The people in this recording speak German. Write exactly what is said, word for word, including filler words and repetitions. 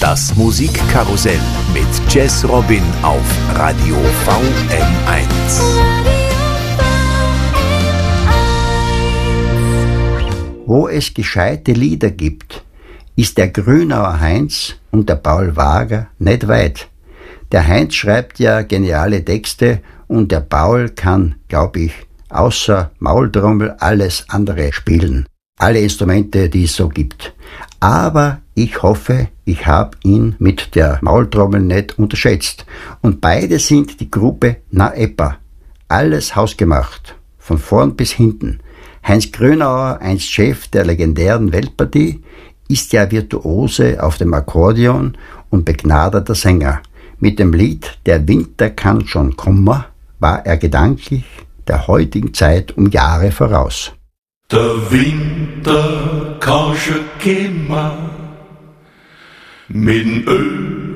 Das Musikkarussell mit Jazz Robin auf Radio V M eins. Wo es gescheite Lieder gibt, ist der Grünauer Heinz und der Paul Wager nicht weit. Der Heinz schreibt ja geniale Texte und der Paul kann, glaube ich, außer Maultrommel alles andere spielen. Alle Instrumente, die es so gibt. Aber ich hoffe, ich habe ihn mit der Maultrommel nicht unterschätzt. Und beide sind die Gruppe Na Epa. Alles hausgemacht, von vorn bis hinten. Heinz Grünauer, einst Chef der legendären Weltpartie, ist ja Virtuose auf dem Akkordeon und begnadeter Sänger. Mit dem Lied Der Winter kann schon kommen war er gedanklich der heutigen Zeit um Jahre voraus. Der Winter kann schon kommen, mit dem